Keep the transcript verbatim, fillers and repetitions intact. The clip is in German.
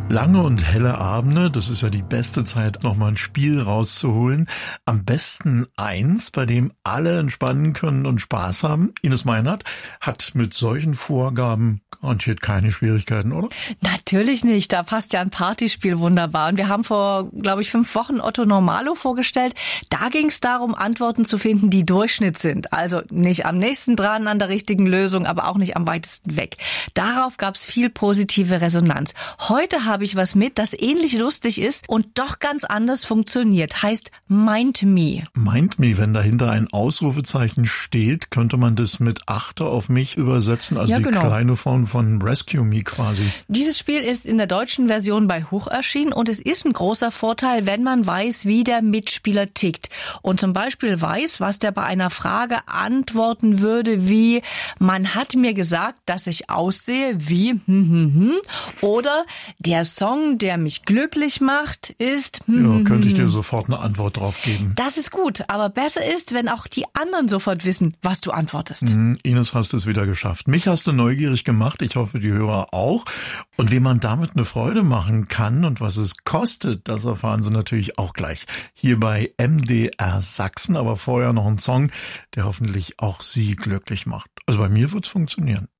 Lange und helle Abende, das ist ja die beste Zeit, nochmal ein Spiel rauszuholen. Am besten eins, bei dem alle entspannen können und Spaß haben. Ines Meinert hat mit solchen Vorgaben garantiert keine Schwierigkeiten, oder? Natürlich nicht, da passt ja ein Partyspiel wunderbar. Und wir haben vor, glaube ich, fünf Wochen Otto Normalo vorgestellt. Da ging es darum, Antworten zu finden, die Durchschnitt sind. Also nicht am nächsten dran an der richtigen Lösung, aber auch nicht am weitesten weg. Darauf gab es viel positive Resonanz. Heute habe ich was mit, das ähnlich lustig ist und doch ganz anders funktioniert. Heißt Mind Me. Mind Me, wenn dahinter ein Ausrufezeichen steht, könnte man das mit Achte auf mich übersetzen, also ja, die genau. kleine Form von Rescue Me quasi. Dieses Spiel ist in der deutschen Version bei Huch erschienen und es ist ein großer Vorteil, wenn man weiß, wie der Mitspieler tickt und zum Beispiel weiß, was der bei einer Frage antworten würde, wie man hat mir gesagt, dass ich aussehe wie hm, hm, hm, oder der Song, der mich glücklich macht, ist hm, Ja, könnte ich dir hm. sofort eine Antwort drauf geben. Das ist gut, aber besser ist, wenn auch die anderen sofort wissen, was du antwortest. Mhm, Ines, hast es wieder geschafft. Mich hast du neugierig gemacht, ich hoffe die Hörer auch. Und wie man damit eine Freude machen kann und was es kostet, das erfahren Sie natürlich auch gleich hier bei M D R Sachsen. Aber vorher noch ein Song, der hoffentlich auch Sie glücklich macht. Also bei mir wird's funktionieren.